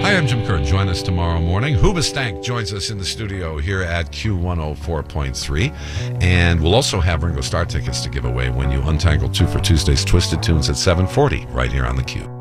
Hi, I'm Jim Kerr. Join us tomorrow morning. Hoobastank joins us in the studio here at Q104.3. And we'll also have Ringo Starr tickets to give away when you untangle 2 for Tuesday's Twisted Tunes at 7:40 right here on the Q.